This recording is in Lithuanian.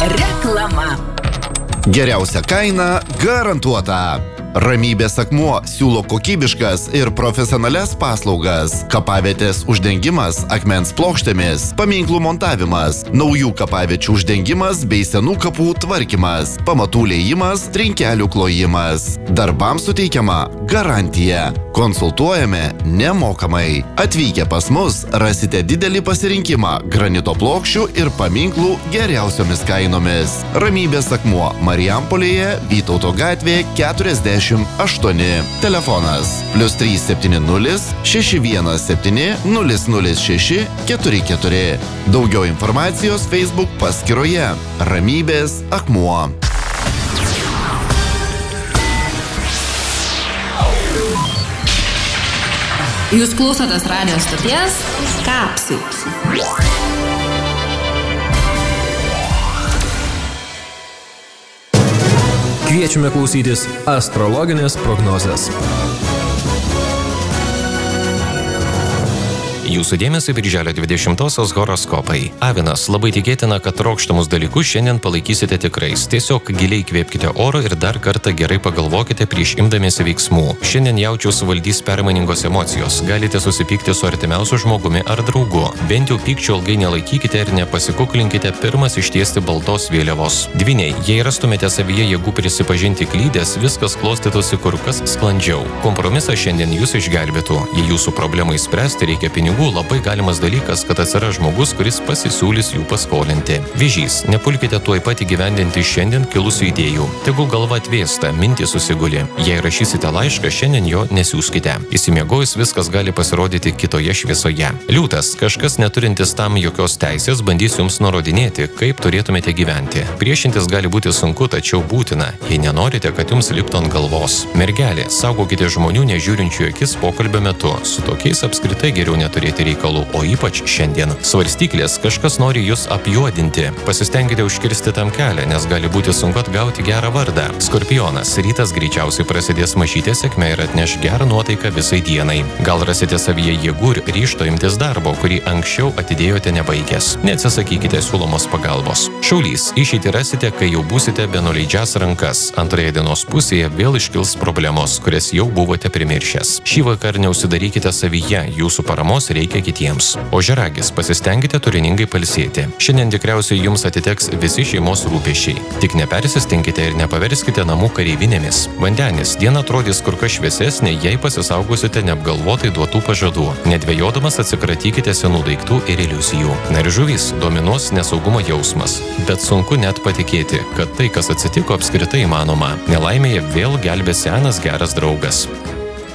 Reklama. Geriausia kaina garantuota. Ramybės akmuo siūlo kokybiškas ir profesionalias paslaugas. Kapavietės uždengimas akmens plokštėmis, paminklų montavimas, naujų kapaviečių uždengimas bei senų kapų tvarkymas, pamatų liejimas, trinkelių klojimas. Darbams suteikiama garantija. Konsultuojame nemokamai. Atvykę pas mus rasite didelį pasirinkimą granito plokščių ir paminklų geriausiomis kainomis. Ramybės akmuo Marijampolėje, Vytauto gatvėje 48. Telefonas +370 617 006 44. Daugiau informacijos Facebook paskyroje Ramybės akmuo. Jūs klausotės radijo stoties Kapsi. Kviečiame klausytis astrologinės prognozės. Jūsų dėmesį birželio 20-osios horoskopai. Avinas, labai tikėtina, kad trokštamus dalykus šiandien palaikysite tikrais. Tiesiog giliai kvėpkite oro ir dar kartą gerai pagalvokite prieš imdamiesi veiksmų. Šiandien jaučius valdys permainingos emocijos. Galite susipykti su artimiausiu žmogumi ar draugu. Bent jau pykčio ilgai nelaikykite ir nepasikuklinkite pirmas ištiesti baltos vėliavos. Dvyniai, jei rastumėte savyje jėgų prisipažinti klydęs, viskas klostytųsi kur kas sklandžiau. Kompromisas šiandien jūs išgelbėtų. Jei jūsų problemai spręsti reikia pinigų, labai galimas dalykas, kad atsiras žmogus, kuris pasisiūlys jų paskolinti. Vėžys, nepulkite tuoj pat įgyvendinti šiandien kilusių idėjų. Tegul galva atvėsta, mintys susiguli. Jei rašysite laišką, šiandien jo nesiųskite. Įsimiegojus viskas gali pasirodyti kitoje šviesoje. Liūtas, kažkas neturintis tam jokios teisės bandys jums nurodinėti, kaip turėtumėte gyventi. Priešintis gali būti sunku, tačiau būtina, jei nenorite, kad jums liptų ant galvos. Mergelė, saugokite žmonių nežiūrinčių akis pokalbio metu. Su tokiais apskritai geriau neturėti reikalų, o ypač šiandien. Svarstyklės, kažkas nori jūs apjuodinti. Pasistengite užkirsti tam kelią, nes gali būti sunku atgauti gerą vardą. Skorpionas, rytas greičiausiai prasidės mažytė sėkmė ir atneš gerą nuotaiką visai dienai. Gal rasite savyje jėgų ir ryžto imtis darbo, kurį anksčiau atidėjote nebaigęs. Neatsisakykite siūlomos pagalbos. Šaulys, išeitį rasite, kai jau būsite be nuleidžias rankas. Antroje dienos pusėje vėl iškils problemos, kurias jau buvote primiršęs. Šį vakar neužsidarykite savyje, jūsų paramos reikia kitiems. Ožiaragis, pasistengite turiningai pailsėti. Šiandien tikriausiai jums atiteks visi šeimos rūpesčiai. Tik nepersistenkite ir nepaverskite namų kareivinėmis. Vandenis, diena atrodys kur kas šviesesnė, jei pasisaugosite neapgalvotai duotų pažadų. Nedvejodamas atsikratykite senų daiktų ir iliuzijų. Na ir žuvys, dominuos nesaugumo jausmas. Bet sunku net patikėti, kad tai, kas atsitiko, apskritai įmanoma. Nelaimėje vėl gelbės senas geras draugas.